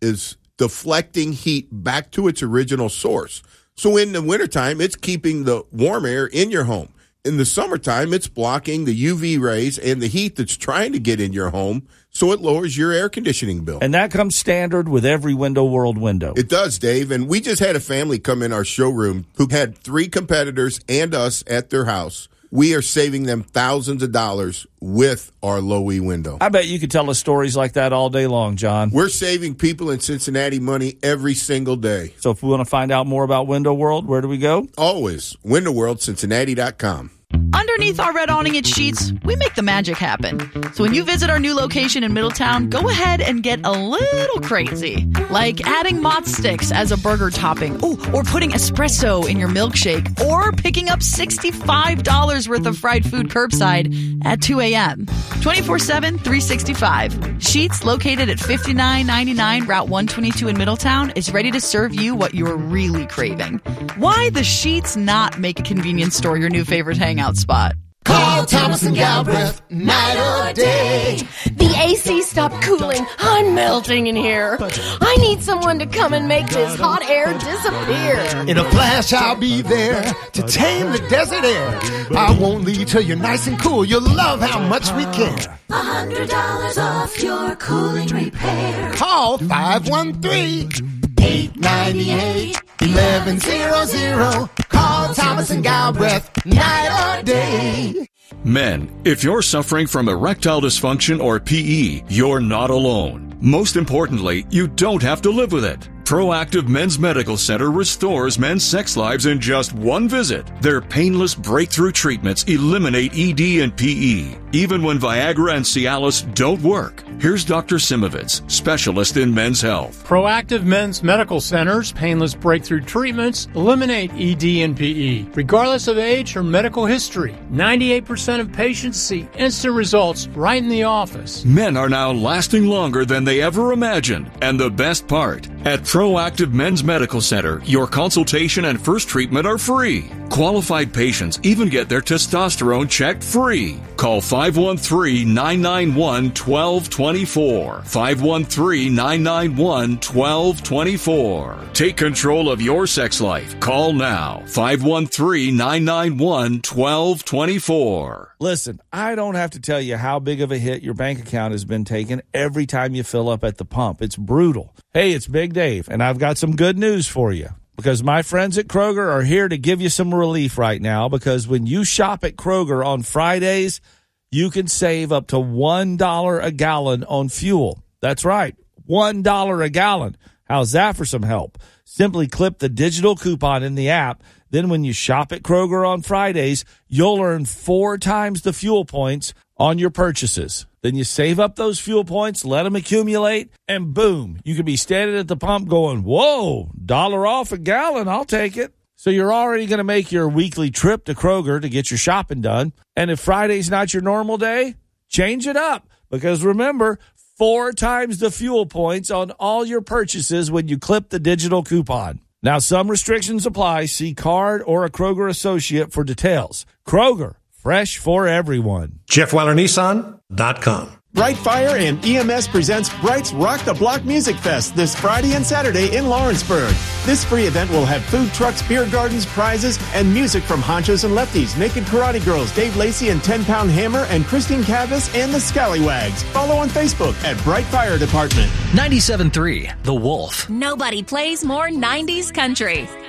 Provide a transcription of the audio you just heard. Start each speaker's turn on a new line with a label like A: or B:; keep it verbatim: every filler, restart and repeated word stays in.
A: is deflecting heat back to its original source. So in the wintertime, it's keeping the warm air in your home. In the summertime, it's blocking the U V rays and the heat that's trying to get in your home, so it lowers your air conditioning bill.
B: And that comes standard with every Window World window.
A: It does, Dave. And we just had a family come in our showroom who had three competitors and us at their house. We are saving them thousands of dollars with our low E window.
B: I bet you could tell us stories like that all day long, John.
A: We're saving people in Cincinnati money every single day.
B: So if we want to find out more about Window World, where do we go?
A: Always. window world cincinnati dot com.
C: Underneath our red awning at Sheetz, we make the magic happen. So when you visit our new location in Middletown, go ahead and get a little crazy. Like adding mozz sticks as a burger topping. Oh, or putting espresso in your milkshake. Or picking up sixty-five dollars worth of fried food curbside at two a.m. twenty-four seven, three sixty-five. Sheetz, located at fifty-nine ninety-nine Route one twenty-two in Middletown, is ready to serve you what you're really craving. Why the Sheetz not make a convenience store your new favorite hangout spot?
D: Call Thomas and Galbraith, night or day.
E: The A C stopped cooling. I'm melting in here. I need someone to come and make this hot air disappear.
D: In a flash, I'll be there to tame the desert air. I won't leave till you're nice and cool. You'll love how much we care.
F: A hundred dollars off your cooling repair.
D: Call five one three, eight nine eight, one one zero zero. Call Thomas and Galbraith, night or day.
G: Men, if you're suffering from erectile dysfunction or P E, you're not alone. Most importantly, you don't have to live with it. Proactive Men's Medical Center restores men's sex lives in just one visit. Their painless breakthrough treatments eliminate E D and P E, even when Viagra and Cialis don't work. Here's Doctor Simovitz, specialist in men's health.
H: Proactive Men's Medical Center's painless breakthrough treatments eliminate E D and P E, regardless of age or medical history. ninety-eight percent of patients see instant results right in the office.
G: Men are now lasting longer than they ever imagined. And the best part, at Proactive Men's Medical Center, your consultation and first treatment are free. Qualified patients even get their testosterone checked free. Call five one three, nine nine one, one two two four. five one three, nine nine one, one two two four. Take control of your sex life. Call now. five one three, nine nine one, one two two four.
B: Listen, I don't have to tell you how big of a hit your bank account has been taking every time you fill up at the pump. It's brutal. Hey, it's Big Dave, and I've got some good news for you. Because my friends at Kroger are here to give you some relief right now, because when you shop at Kroger on Fridays, you can save up to one dollar a gallon on fuel. That's right, one dollar a gallon. How's that for some help? Simply clip the digital coupon in the app. Then when you shop at Kroger on Fridays, you'll earn four times the fuel points on your purchases. Then you save up those fuel points, let them accumulate, and boom, you could be standing at the pump going, whoa, dollar off a gallon, I'll take it. So you're already going to make your weekly trip to Kroger to get your shopping done. And if Friday's not your normal day, change it up. Because remember, four times the fuel points on all your purchases when you clip the digital coupon. Now, some restrictions apply. See card or a Kroger associate for details. Kroger, fresh for everyone.
I: Jeff Weiler Nissan dot com.
J: Brightfire and E M S presents Bright's Rock the Block Music Fest this Friday and Saturday in Lawrenceburg. This free event will have food trucks, beer gardens, prizes, and music from Honchos and Lefties, Naked Karate Girls, Dave Lacey and ten pound Hammer, and Christine Cavas and the Scallywags. Follow on Facebook at Bright Fire Department.
K: ninety-seven point three The Wolf.
L: Nobody plays more nineties country.